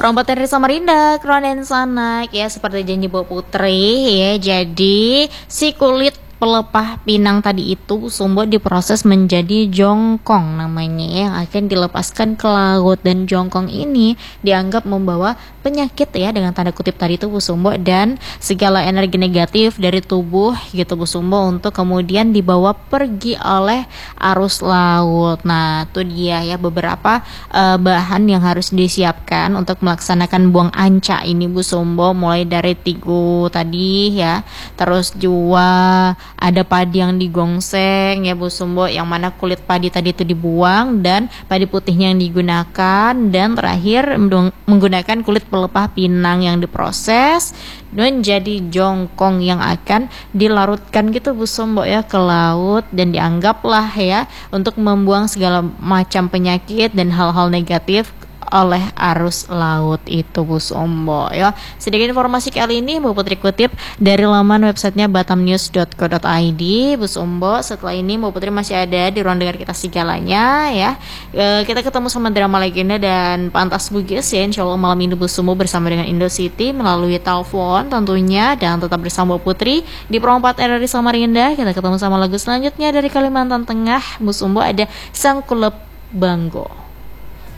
Perompak dari Samarinda, Kronen Sanak ya, seperti janji Bu Putri ya. Jadi si kulit pelepah pinang tadi itu Sumbo diproses menjadi jongkong namanya ya, yang akan dilepaskan ke laut, dan jongkong ini dianggap membawa penyakit ya, dengan tanda kutip tadi itu Bu Sumbo, dan segala energi negatif dari tubuh gitu Bu Sumbo, untuk kemudian dibawa pergi oleh arus laut. Nah itu dia ya beberapa bahan yang harus disiapkan untuk melaksanakan buang anca ini Bu Sumbo, mulai dari tigu tadi ya, terus juga ada padi yang digongseng ya Bu Sumbo, yang mana kulit padi tadi itu dibuang dan padi putihnya yang digunakan, dan terakhir menggunakan kulit pelepah pinang yang diproses menjadi jongkong yang akan dilarutkan gitu Bu Sumbo ya ke laut, dan dianggaplah ya untuk membuang segala macam penyakit dan hal-hal negatif oleh arus laut itu Bu Sumbo ya. Sedikit informasi kali ini Bu Putri kutip dari laman websitenya batamnews.co.id Bu Sumbo. Setelah ini Bu Putri masih ada di ruang dengar kita segalanya ya. Kita ketemu sama drama legenda dan pantas bugis ya, insya Allah malam ini Bu Sumbo bersama dengan Indocity melalui telepon tentunya, dan tetap bersama Bu Putri di Perompak RRI Samarinda. Kita ketemu sama lagu selanjutnya dari Kalimantan Tengah Bu Sumbo, ada Sang Kulep Banggo.